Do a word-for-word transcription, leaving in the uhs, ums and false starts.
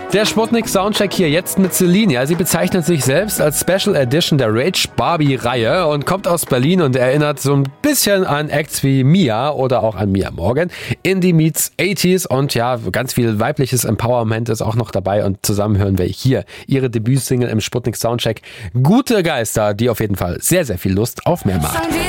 Der Sputnik Soundcheck hier jetzt mit Celine. Ja, sie bezeichnet sich selbst als Special Edition der Rage Barbie-Reihe und kommt aus Berlin und erinnert so ein bisschen an Acts wie Mia oder auch an Mia Morgan. Indie meets achtziger und ja, ganz viel weibliches Empowerment ist auch noch dabei und zusammen hören wir hier ihre Debütsingle im Sputnik Soundcheck. Gute Geister, die auf jeden Fall sehr, sehr viel Lust auf mehr macht.